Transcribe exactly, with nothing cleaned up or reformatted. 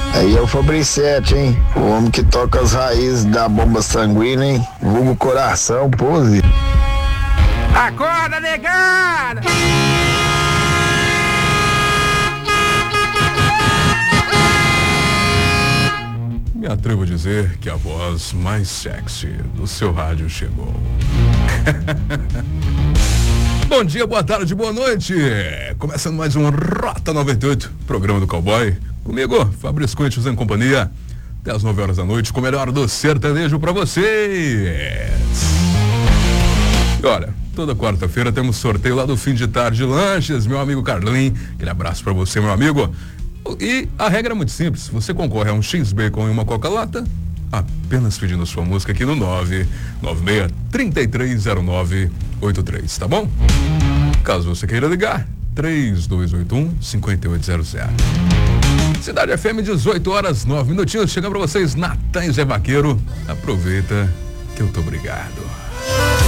Aí é o Fabricete, hein? O homem que toca as raízes da bomba sanguínea, hein? Vulgo coração, pose. Acorda, negada! Me atrevo a dizer que a voz mais sexy do seu rádio chegou. Bom dia, boa tarde, boa noite. Começando mais um Rota noventa e oito, programa do Cowboy. Comigo, Fabrício Contes em companhia, até as nove horas da noite, com o melhor do sertanejo pra vocês. E olha, toda quarta-feira temos sorteio lá do Fim de Tarde Lanches, meu amigo Carlinhos. Aquele abraço pra você, meu amigo. E a regra é muito simples, você concorre a um X-Bacon e uma Coca-Lata, apenas pedindo sua música aqui no nove nove seis, três três zero nove oito três, tá bom? Caso você queira ligar, três dois oito um, cinco oito zero zero. Cidade F M, dezoito horas, nove minutinhos, chegando pra vocês, Natan e Zé Vaqueiro. Aproveita que eu tô obrigado.